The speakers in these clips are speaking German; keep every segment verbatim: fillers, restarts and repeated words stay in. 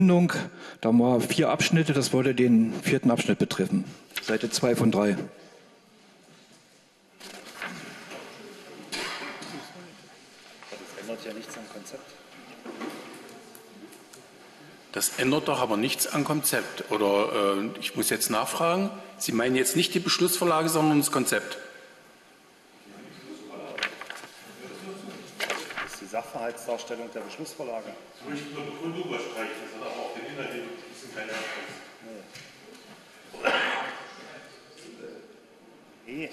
Da haben wir vier Abschnitte, das würde den vierten Abschnitt betreffen. Seite zwei von drei. Das ändert ja nichts am Konzept. Das ändert doch aber nichts am Konzept. Oder äh, ich muss jetzt nachfragen, Sie meinen jetzt nicht die Beschlussvorlage, sondern das Konzept? Das ist die Sachverhaltsdarstellung der Beschlussvorlage. Ich möchte nur Begründung überstreichen, das hat aber auch den Inhalt, die sind keine Nee.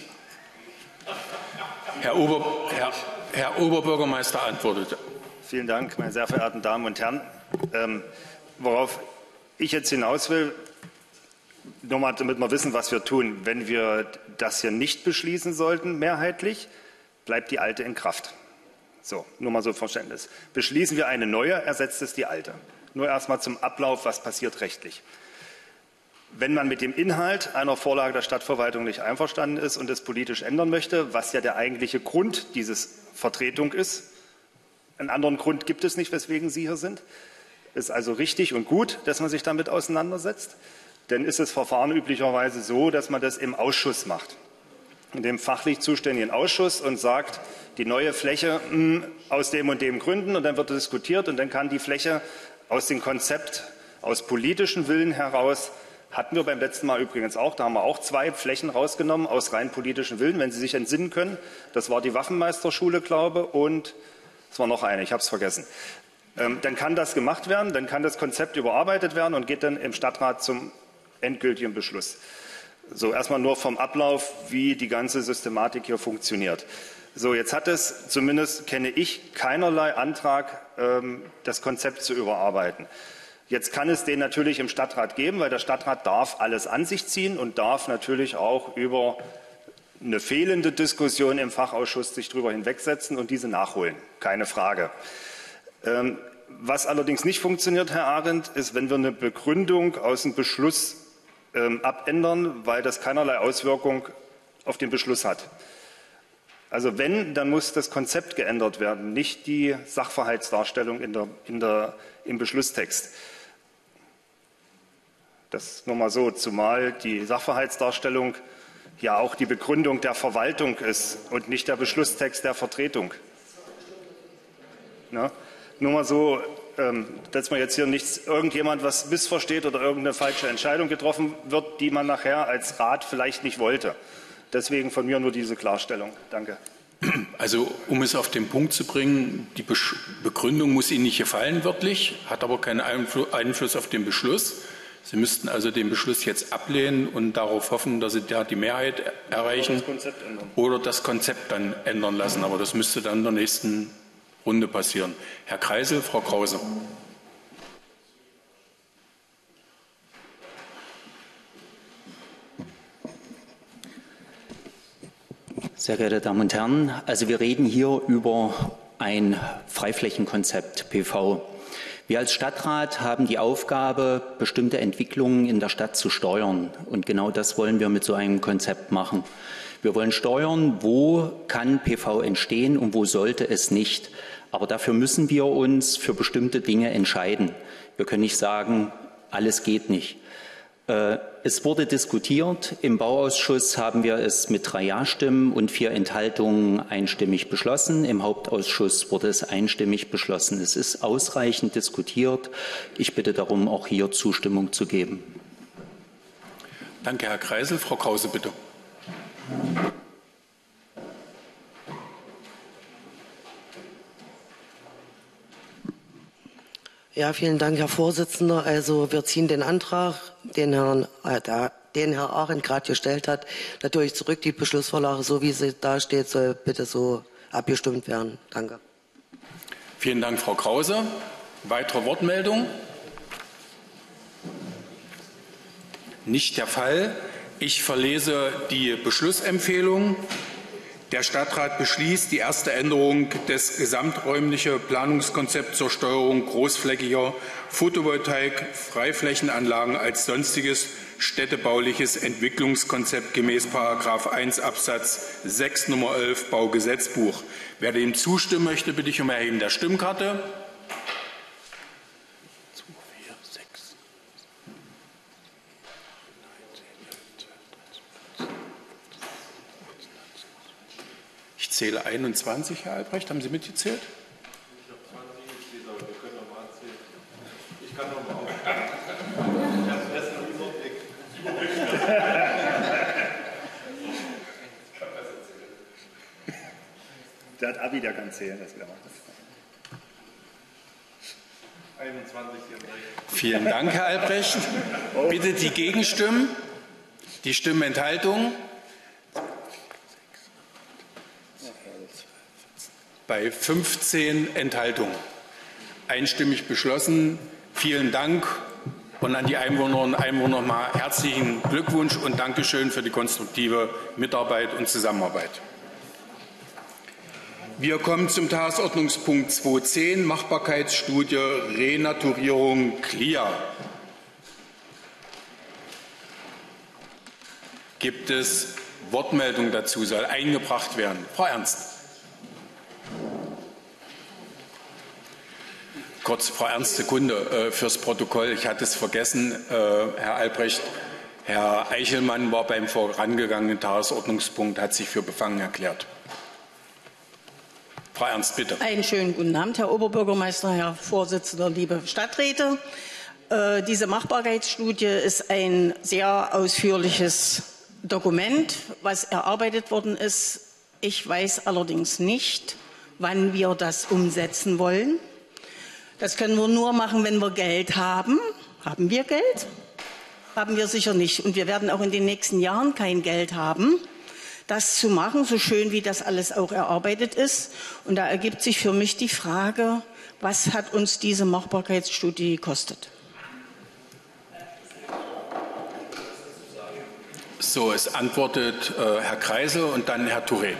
Herr, Ober, Herr, Herr Oberbürgermeister antwortet. Vielen Dank, meine sehr verehrten Damen und Herren. Ähm, worauf ich jetzt hinaus will, nur mal, damit wir wissen, was wir tun. Wenn wir das hier nicht beschließen sollten, mehrheitlich, bleibt die alte in Kraft. So, nur mal so Verständnis. Beschließen wir eine neue, ersetzt es die alte. Nur erstmal zum Ablauf, was passiert rechtlich. Wenn man mit dem Inhalt einer Vorlage der Stadtverwaltung nicht einverstanden ist und es politisch ändern möchte, was ja der eigentliche Grund dieses Vertretung ist, einen anderen Grund gibt es nicht, weswegen Sie hier sind, ist also richtig und gut, dass man sich damit auseinandersetzt. Denn ist das Verfahren üblicherweise so, dass man das im Ausschuss macht, in dem fachlich zuständigen Ausschuss, und sagt, die neue Fläche mh, aus dem und dem Gründen, und dann wird diskutiert und dann kann die Fläche aus dem Konzept, aus politischen Willen heraus, hatten wir beim letzten Mal übrigens auch, da haben wir auch zwei Flächen rausgenommen aus rein politischen Willen, wenn Sie sich entsinnen können. Das war die Waffenmeisterschule, glaube ich, und es war noch eine, ich habe es vergessen. Ähm, dann kann das gemacht werden, dann kann das Konzept überarbeitet werden und geht dann im Stadtrat zum endgültigen Beschluss. So, erstmal nur vom Ablauf, wie die ganze Systematik hier funktioniert. So, jetzt hat es, zumindest kenne ich, keinerlei Antrag, ähm, das Konzept zu überarbeiten. Jetzt kann es den natürlich im Stadtrat geben, weil der Stadtrat darf alles an sich ziehen und darf natürlich auch über eine fehlende Diskussion im Fachausschuss sich darüber hinwegsetzen und diese nachholen. Keine Frage. Ähm, was allerdings nicht funktioniert, Herr Arendt, ist, wenn wir eine Begründung aus dem Beschluss ähm, abändern, weil das keinerlei Auswirkung auf den Beschluss hat. Also wenn, dann muss das Konzept geändert werden, nicht die Sachverhaltsdarstellung in der, in der, im Beschlusstext. Das nur mal so, zumal die Sachverhaltsdarstellung ja auch die Begründung der Verwaltung ist und nicht der Beschlusstext der Vertretung. Na, nur mal so, ähm, dass man jetzt hier nichts, irgendjemand was missversteht oder irgendeine falsche Entscheidung getroffen wird, die man nachher als Rat vielleicht nicht wollte. Deswegen von mir nur diese Klarstellung. Danke. Also, um es auf den Punkt zu bringen, die Begründung muss Ihnen nicht gefallen, wörtlich, hat aber keinen Einfluss auf den Beschluss. Sie müssten also den Beschluss jetzt ablehnen und darauf hoffen, dass Sie da die Mehrheit erreichen oder das Konzept ändern, oder das Konzept dann ändern lassen. Aber das müsste dann in der nächsten Runde passieren. Herr Kreisel, Frau Krause. Sehr geehrte Damen und Herren, also wir reden hier über ein Freiflächenkonzept P V. Wir als Stadtrat haben die Aufgabe, bestimmte Entwicklungen in der Stadt zu steuern. Und genau das wollen wir mit so einem Konzept machen. Wir wollen steuern, wo kann P V entstehen und wo sollte es nicht. Aber dafür müssen wir uns für bestimmte Dinge entscheiden. Wir können nicht sagen, alles geht nicht. Es wurde diskutiert. Im Bauausschuss haben wir es mit drei Ja-Stimmen und vier Enthaltungen einstimmig beschlossen. Im Hauptausschuss wurde es einstimmig beschlossen. Es ist ausreichend diskutiert. Ich bitte darum, auch hier Zustimmung zu geben. Danke, Herr Kreisel. Frau Krause, bitte. Ja, vielen Dank, Herr Vorsitzender. Also wir ziehen den Antrag, den, Herrn, äh, da, den Herr Arendt gerade gestellt hat, natürlich zurück. Die Beschlussvorlage, so wie sie da steht, soll bitte so abgestimmt werden. Danke. Vielen Dank, Frau Krause. Weitere Wortmeldungen? Nicht der Fall. Ich verlese die Beschlussempfehlung. Der Stadtrat beschließt die erste Änderung des gesamträumlichen Planungskonzepts zur Steuerung großflächiger Photovoltaik-Freiflächenanlagen als sonstiges städtebauliches Entwicklungskonzept gemäß Paragraph eins Absatz sechs Nummer elf Baugesetzbuch. Wer dem zustimmen möchte, bitte ich um Erheben der Stimmkarte. zwei, vier, sechs. zähle einundzwanzig, Herr Albrecht. Haben Sie mitgezählt? Ich habe zwanzig Mitglieder, wir können noch mal zählen. Ich kann noch mal aufstehen. Ich habe besser Überblick. Der hat Abi, der kann zählen. Das macht das. einundzwanzig, vierunddreißig. Vielen Dank, Herr Albrecht. Bitte die Gegenstimmen, die Stimmenthaltung. Bei fünfzehn Enthaltungen. Einstimmig beschlossen. Vielen Dank. Und an die Einwohnerinnen und Einwohner mal herzlichen Glückwunsch und Dankeschön für die konstruktive Mitarbeit und Zusammenarbeit. Wir kommen zum Tagesordnungspunkt zweihundertzehn, Machbarkeitsstudie Renaturierung C L I A. Gibt es Wortmeldungen dazu? Soll eingebracht werden? Frau Ernst. Kurz, Frau Ernst, Sekunde äh, fürs Protokoll. Ich hatte es vergessen, äh, Herr Albrecht. Herr Eichelmann war beim vorangegangenen Tagesordnungspunkt, hat sich für befangen erklärt. Frau Ernst, bitte. Einen schönen guten Abend, Herr Oberbürgermeister, Herr Vorsitzender, liebe Stadträte. Äh, diese Machbarkeitsstudie ist ein sehr ausführliches Dokument, was erarbeitet worden ist. Ich weiß allerdings nicht, wann wir das umsetzen wollen. Das können wir nur machen, wenn wir Geld haben. Haben wir Geld? Haben wir sicher nicht. Und wir werden auch in den nächsten Jahren kein Geld haben, das zu machen, so schön wie das alles auch erarbeitet ist. Und da ergibt sich für mich die Frage, was hat uns diese Machbarkeitsstudie gekostet? So, es antwortet äh, Herr Kreisel und dann Herr Touré.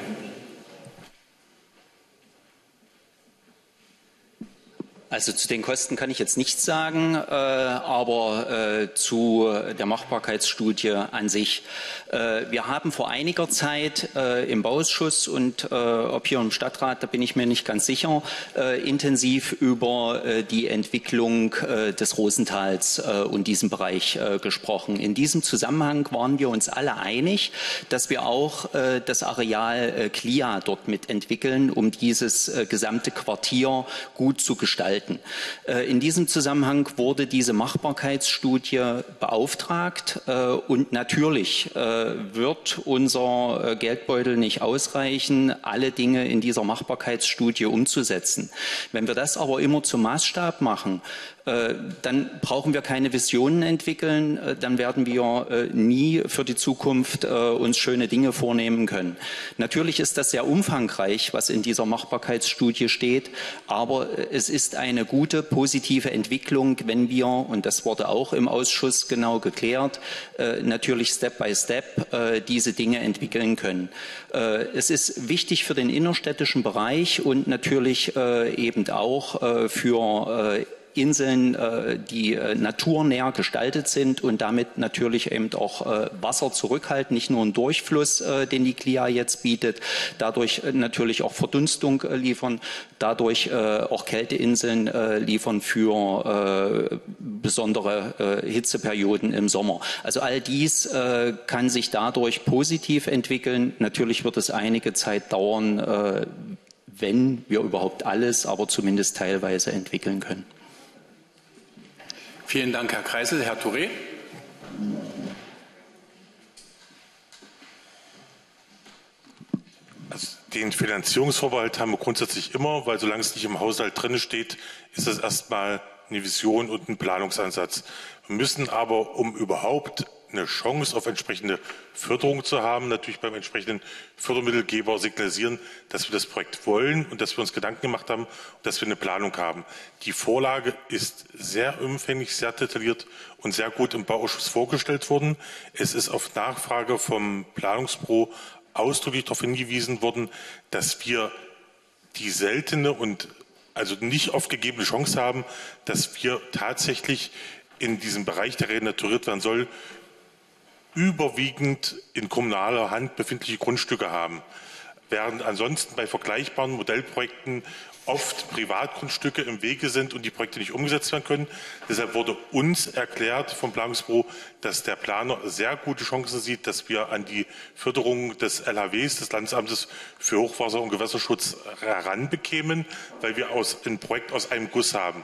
Also zu den Kosten kann ich jetzt nichts sagen, äh, aber äh, zu der Machbarkeitsstudie an sich. Äh, wir haben vor einiger Zeit äh, im Bauausschuss und äh, ob hier im Stadtrat, da bin ich mir nicht ganz sicher, äh, intensiv über äh, die Entwicklung äh, des Rosentals äh, und diesem Bereich äh, gesprochen. In diesem Zusammenhang waren wir uns alle einig, dass wir auch äh, das Areal äh, C L I A dort mitentwickeln, um dieses äh, gesamte Quartier gut zu gestalten. In diesem Zusammenhang wurde diese Machbarkeitsstudie beauftragt und natürlich wird unser Geldbeutel nicht ausreichen, alle Dinge in dieser Machbarkeitsstudie umzusetzen. Wenn wir das aber immer zum Maßstab machen, dann brauchen wir keine Visionen entwickeln, dann werden wir nie für die Zukunft uns schöne Dinge vornehmen können. Natürlich ist das sehr umfangreich, was in dieser Machbarkeitsstudie steht, aber es ist eine gute, positive Entwicklung, wenn wir, und das wurde auch im Ausschuss genau geklärt, natürlich Step by Step diese Dinge entwickeln können. Es ist wichtig für den innerstädtischen Bereich und natürlich eben auch für Inseln, die naturnäher gestaltet sind und damit natürlich eben auch Wasser zurückhalten, nicht nur einen Durchfluss, den die C L I A jetzt bietet, dadurch natürlich auch Verdunstung liefern, dadurch auch Kälteinseln liefern für besondere Hitzeperioden im Sommer. Also all dies kann sich dadurch positiv entwickeln. Natürlich wird es einige Zeit dauern, wenn wir überhaupt alles, aber zumindest teilweise entwickeln können. Vielen Dank, Herr Kreisel. Herr Touré. Also den Finanzierungsvorbehalt haben wir grundsätzlich immer, weil solange es nicht im Haushalt drin steht, ist das erstmal eine Vision und ein Planungsansatz. Wir müssen aber, um überhaupt eine Chance auf entsprechende Förderung zu haben, natürlich beim entsprechenden Fördermittelgeber signalisieren, dass wir das Projekt wollen und dass wir uns Gedanken gemacht haben und dass wir eine Planung haben. Die Vorlage ist sehr umfänglich, sehr detailliert und sehr gut im Bauausschuss vorgestellt worden. Es ist auf Nachfrage vom Planungsbüro ausdrücklich darauf hingewiesen worden, dass wir die seltene und also nicht oft gegebene Chance haben, dass wir tatsächlich in diesem Bereich, der renaturiert werden soll, überwiegend in kommunaler Hand befindliche Grundstücke haben. während ansonsten bei vergleichbaren Modellprojekten oft Privatgrundstücke im Wege sind und die Projekte nicht umgesetzt werden können. Deshalb wurde uns erklärt vom Planungsbüro, dass der Planer sehr gute Chancen sieht, dass wir an die Förderung des L H Ws, des Landesamtes für Hochwasser- und Gewässerschutz, heranbekämen, weil wir aus, ein Projekt aus einem Guss haben,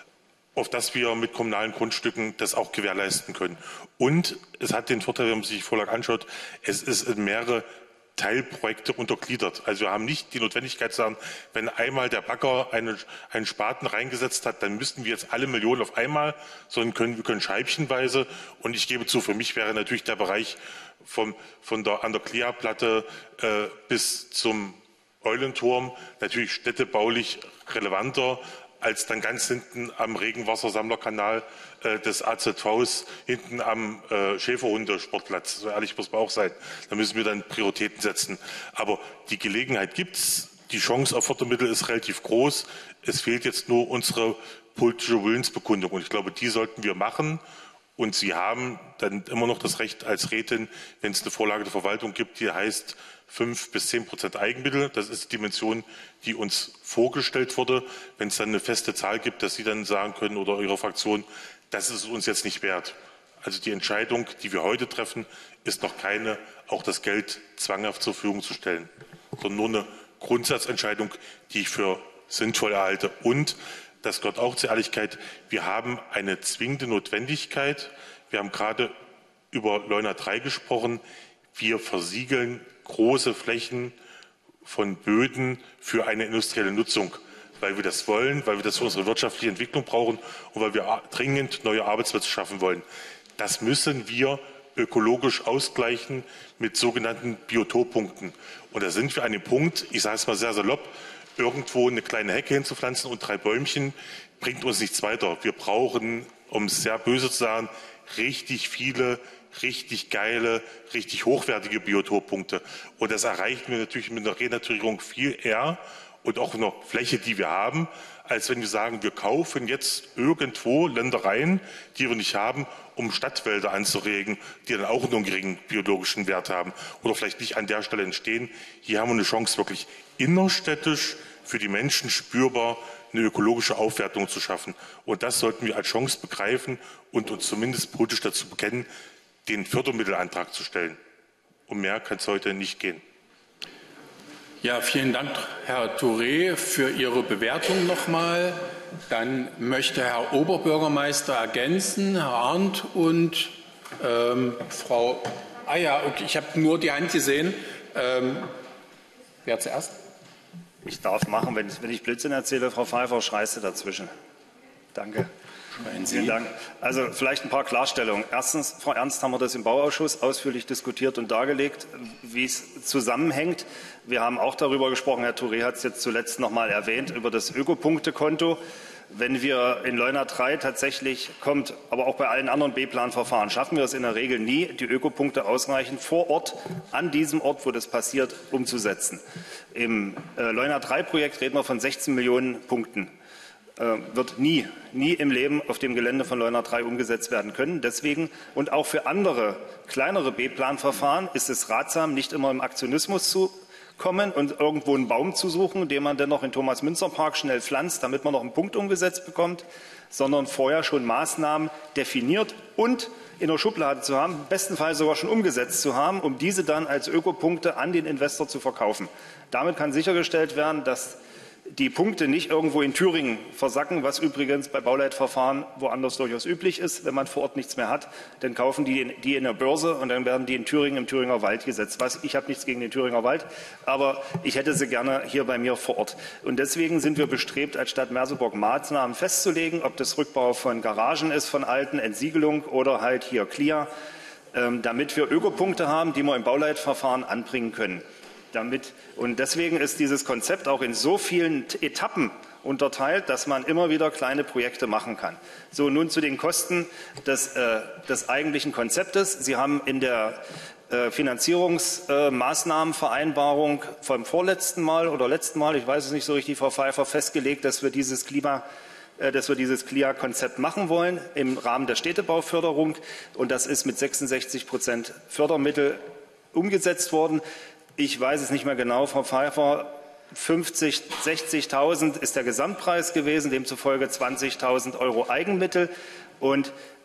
auf das wir mit kommunalen Grundstücken das auch gewährleisten können. Und es hat den Vorteil, wenn man sich die Vorlage anschaut, es ist in mehrere Teilprojekte untergliedert. Also wir haben nicht die Notwendigkeit zu sagen, wenn einmal der Bagger eine, einen Spaten reingesetzt hat, dann müssten wir jetzt alle Millionen auf einmal, sondern können, wir können scheibchenweise. Und ich gebe zu, für mich wäre natürlich der Bereich vom, von der, an der Klea-Platte äh, bis zum Eulenturm natürlich städtebaulich relevanter, als dann ganz hinten am Regenwassersammlerkanal äh, des A Z Vs, hinten am äh, Schäferhundesportplatz. So ehrlich muss man auch sein. Da müssen wir dann Prioritäten setzen. Aber die Gelegenheit gibt's. Die Chance auf Fördermittel ist relativ groß. Es fehlt jetzt nur unsere politische Willensbekundung. Und ich glaube, die sollten wir machen. Und Sie haben dann immer noch das Recht als Rätin, wenn es eine Vorlage der Verwaltung gibt, die heißt fünf bis zehn Prozent Eigenmittel. Das ist die Dimension, die uns vorgestellt wurde. Wenn es dann eine feste Zahl gibt, dass Sie dann sagen können oder Ihre Fraktion, das ist uns jetzt nicht wert. Also die Entscheidung, die wir heute treffen, ist noch keine, auch das Geld zwanghaft zur Verfügung zu stellen, sondern nur eine Grundsatzentscheidung, die ich für sinnvoll erhalte. Und das gehört auch zur Ehrlichkeit. Wir haben eine zwingende Notwendigkeit. Wir haben gerade über Leuna drei gesprochen. Wir versiegeln große Flächen von Böden für eine industrielle Nutzung, weil wir das wollen, weil wir das für unsere wirtschaftliche Entwicklung brauchen und weil wir dringend neue Arbeitsplätze schaffen wollen. Das müssen wir ökologisch ausgleichen mit sogenannten Biotoppunkten. Und da sind wir an dem Punkt, ich sage es mal sehr salopp, irgendwo eine kleine Hecke hinzupflanzen und drei Bäumchen bringt uns nichts weiter. Wir brauchen, um es sehr böse zu sagen, richtig viele, richtig geile, richtig hochwertige Biotoppunkte. Und das erreichen wir natürlich mit einer Renaturierung viel eher und auch einer Fläche, die wir haben, als wenn wir sagen, wir kaufen jetzt irgendwo Ländereien, die wir nicht haben, um Stadtwälder anzuregen, die dann auch nur einen geringen biologischen Wert haben oder vielleicht nicht an der Stelle entstehen. Hier haben wir eine Chance, wirklich innerstädtisch für die Menschen spürbar eine ökologische Aufwertung zu schaffen. Und das sollten wir als Chance begreifen und uns zumindest politisch dazu bekennen, den Fördermittelantrag zu stellen. Um mehr kann es heute nicht gehen. Ja, vielen Dank, Herr Touré, für Ihre Bewertung nochmal. Dann möchte Herr Oberbürgermeister ergänzen, Herr Arndt und ähm, Frau. Ah ja, okay, ich habe nur die Hand gesehen. Ähm, wer zuerst? Ich darf machen, wenn, wenn ich Blödsinn erzähle, Frau Pfeiffer, schreist du dazwischen. Danke. Vielen Dank. Also vielleicht ein paar Klarstellungen. Erstens, Frau Ernst, haben wir das im Bauausschuss ausführlich diskutiert und dargelegt, wie es zusammenhängt. Wir haben auch darüber gesprochen, Herr Touré hat es jetzt zuletzt noch mal erwähnt, über das Ökopunktekonto. Wenn wir in Leuna drei tatsächlich kommt, aber auch bei allen anderen B-Plan-Verfahren, schaffen wir es in der Regel nie, die Ökopunkte ausreichend vor Ort, an diesem Ort, wo das passiert, umzusetzen. Im äh, Leuna drei Projekt reden wir von sechzehn Millionen Punkten. Wird nie, nie im Leben auf dem Gelände von Leuna drei umgesetzt werden können. Deswegen und auch für andere kleinere B-Plan-Verfahren ist es ratsam, nicht immer im Aktionismus zu kommen und irgendwo einen Baum zu suchen, den man dann noch in Thomas-Münzer-Park schnell pflanzt, damit man noch einen Punkt umgesetzt bekommt, sondern vorher schon Maßnahmen definiert und in der Schublade zu haben, im besten Fall sogar schon umgesetzt zu haben, um diese dann als Ökopunkte an den Investor zu verkaufen. Damit kann sichergestellt werden, dass die Punkte nicht irgendwo in Thüringen versacken, was übrigens bei Bauleitverfahren woanders durchaus üblich ist. Wenn man vor Ort nichts mehr hat, dann kaufen die in, die in der Börse und dann werden die in Thüringen im Thüringer Wald gesetzt. Was, ich habe nichts gegen den Thüringer Wald, aber ich hätte sie gerne hier bei mir vor Ort. Und deswegen sind wir bestrebt, als Stadt Merseburg Maßnahmen festzulegen, ob das Rückbau von Garagen ist, von alten, Entsiegelung oder halt hier Clear, ähm, damit wir Ökopunkte haben, die wir im Bauleitverfahren anbringen können. Damit, und deswegen ist dieses Konzept auch in so vielen Etappen unterteilt, dass man immer wieder kleine Projekte machen kann. So, nun zu den Kosten des, äh, des eigentlichen Konzeptes. Sie haben in der äh, Finanzierungsmaßnahmenvereinbarung äh, vom vorletzten Mal oder letzten Mal, ich weiß es nicht so richtig, Frau Pfeiffer, festgelegt, dass wir dieses Klima äh, dass wir dieses C L I A-Konzept machen wollen im Rahmen der Städtebauförderung. Und das ist mit sechsundsechzig Prozent Fördermittel umgesetzt worden. ich weiß es nicht mehr genau, Frau Pfeiffer, fünfzig, sechzigtausend ist der Gesamtpreis gewesen, demzufolge zwanzigtausend Euro Eigenmittel. Und